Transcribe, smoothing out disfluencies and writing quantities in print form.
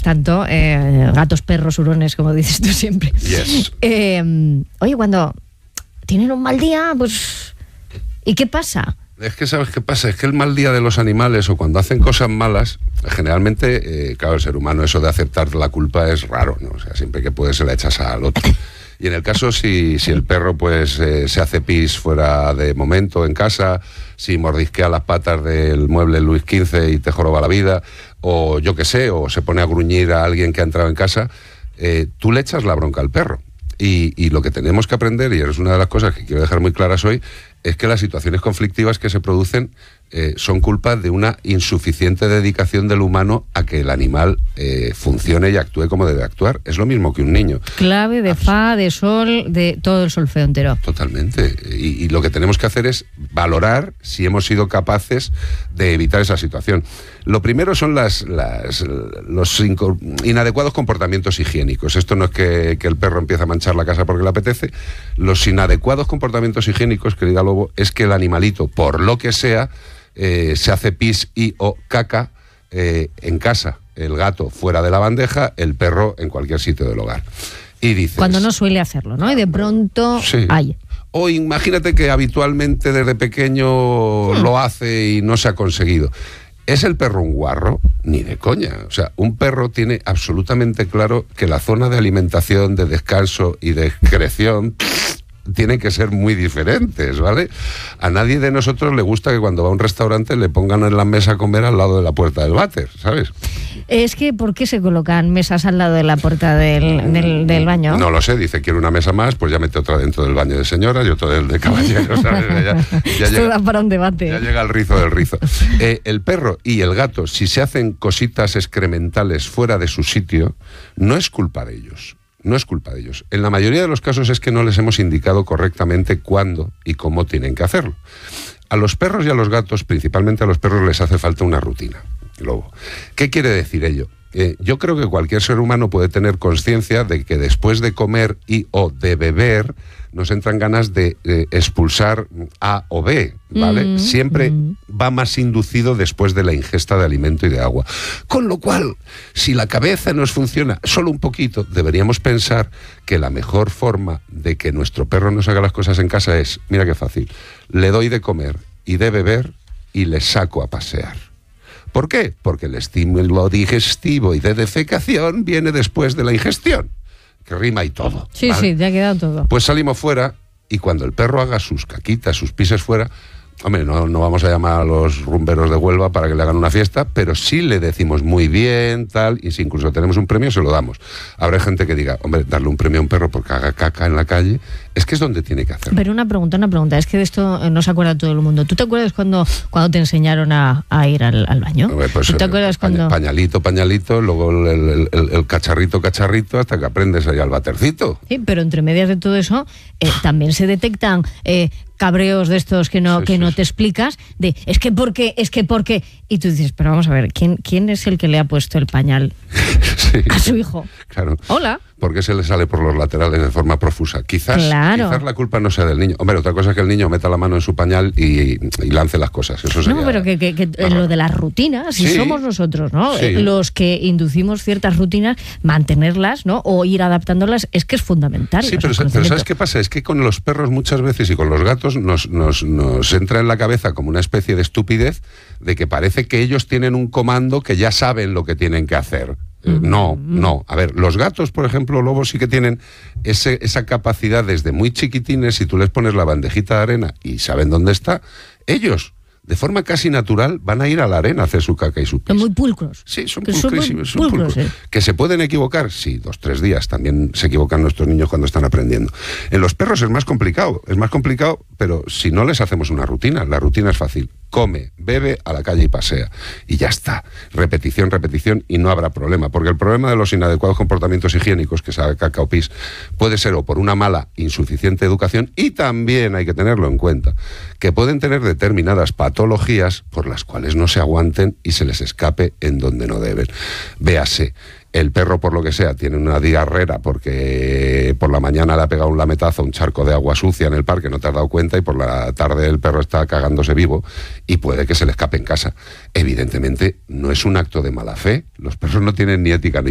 tanto, gatos, perros, hurones, como dices tú siempre. Yes. Oye, cuando tienen un mal día, pues... ¿Y qué pasa? Es que, ¿sabes qué pasa? Es que el mal día de los animales, o cuando hacen cosas malas, generalmente, claro, el ser humano, eso de aceptar la culpa es raro, ¿no? O sea, siempre que puedes se la echas al otro. Y en el caso, si el perro pues se hace pis fuera de momento en casa, si mordisquea las patas del mueble Luis XV y te joroba la vida, o yo qué sé, o se pone a gruñir a alguien que ha entrado en casa, tú le echas la bronca al perro. Y lo que tenemos que aprender, y es una de las cosas que quiero dejar muy claras hoy, es que las situaciones conflictivas que se producen son culpa de una insuficiente dedicación del humano a que el animal funcione y actúe como debe actuar. Es lo mismo que un niño. Clave de fa, de sol, de todo el solfeo entero. Totalmente. Y lo que tenemos que hacer es valorar si hemos sido capaces de evitar esa situación. Lo primero son los inadecuados comportamientos higiénicos. Esto no es que el perro empiece a manchar la casa porque le apetece. Los inadecuados comportamientos higiénicos, querida Lobo, es que el animalito, por lo que sea, se hace pis y o caca en casa. El gato fuera de la bandeja, el perro en cualquier sitio del hogar. Y dices... Cuando no suele hacerlo, ¿no? Y de pronto... Sí. Ay. O imagínate que habitualmente desde pequeño lo hace y no se ha conseguido. ¿Es el perro un guarro? Ni de coña. O sea, un perro tiene absolutamente claro que la zona de alimentación, de descanso y de excreción tienen que ser muy diferentes, ¿vale? A nadie de nosotros le gusta que cuando va a un restaurante le pongan en la mesa a comer al lado de la puerta del váter, ¿sabes? Es que, ¿por qué se colocan mesas al lado de la puerta del baño? No lo sé, dice, quiero una mesa más, pues ya mete otra dentro del baño de señora y otra del de caballero, ¿sabes? Ya Esto llega, da para un debate. Ya llega el rizo del rizo. El perro y el gato, si se hacen cositas excrementales fuera de su sitio, no es culpa de ellos. No es culpa de ellos. En la mayoría de los casos es que no les hemos indicado correctamente cuándo y cómo tienen que hacerlo. A los perros y a los gatos, principalmente a los perros, les hace falta una rutina. Lobo. ¿Qué quiere decir ello? Yo creo que cualquier ser humano puede tener conciencia de que después de comer y o de beber nos entran ganas de expulsar A o B, ¿vale? Siempre va más inducido después de la ingesta de alimento y de agua. Con lo cual, si la cabeza nos funciona solo un poquito, deberíamos pensar que la mejor forma de que nuestro perro nos haga las cosas en casa es, mira qué fácil, le doy de comer y de beber y le saco a pasear. ¿Por qué? Porque el estímulo digestivo y de defecación viene después de la ingestión, que rima y todo. Sí, ¿vale? sí, te ha quedado todo. Pues salimos fuera y cuando el perro haga sus caquitas, sus pises fuera, hombre, no vamos a llamar a los rumberos de Huelva para que le hagan una fiesta, pero sí le decimos muy bien, tal, y si incluso tenemos un premio, se lo damos. Habrá gente que diga, hombre, darle un premio a un perro porque haga caca en la calle, es que es donde tiene que hacerlo. Pero una pregunta, es que de esto no se acuerda todo el mundo. ¿Tú te acuerdas cuando te enseñaron a ir al baño? Hombre, pues, ¿Tú te acuerdas cuando...? Pañalito, luego el cacharrito, hasta que aprendes ahí al batercito. Sí, pero entre medias de todo eso, también se detectan... cabreos de estos que no te explicas, de es que porque, y tú dices, pero vamos a ver, ¿quién es el que le ha puesto el pañal a su hijo? Claro. Hola. Porque se le sale por los laterales de forma profusa. Quizás la culpa no sea del niño. Hombre, otra cosa es que el niño meta la mano en su pañal y lance las cosas. Eso sería... No, pero que lo de las rutinas, si somos nosotros, ¿no? Sí. Los que inducimos ciertas rutinas, mantenerlas, ¿no? O ir adaptándolas, es que es fundamental. Sí, pero ¿sabes qué pasa? Es que con los perros muchas veces y con los gatos nos entra en la cabeza como una especie de estupidez de que parece que ellos tienen un comando que ya saben lo que tienen que hacer. No. A ver, los gatos, por ejemplo, Lobos, sí que tienen esa capacidad desde muy chiquitines. Si tú les pones la bandejita de arena y saben dónde está, ellos, de forma casi natural, van a ir a la arena a hacer su caca y su pis. Son muy pulcros. Sí, son pulcrísimos. Son pulcros. ¿Que se pueden equivocar? Sí, 2-3 días. También se equivocan nuestros niños cuando están aprendiendo. En los perros es más complicado, pero si no les hacemos una rutina, la rutina es fácil. Come, bebe, a la calle y pasea. Y ya está. Repetición, y no habrá problema. Porque el problema de los inadecuados comportamientos higiénicos, que sea caca o pis, puede ser o por una mala, insuficiente educación, y también hay que tenerlo en cuenta, que pueden tener determinadas patologías por las cuales no se aguanten y se les escape en donde no deben. Véase, el perro, por lo que sea, tiene una diarrea porque por la mañana le ha pegado un lametazo a un charco de agua sucia en el parque, no te has dado cuenta, y por la tarde el perro está cagándose vivo y puede que se le escape en casa. Evidentemente, no es un acto de mala fe. Los perros no tienen ni ética ni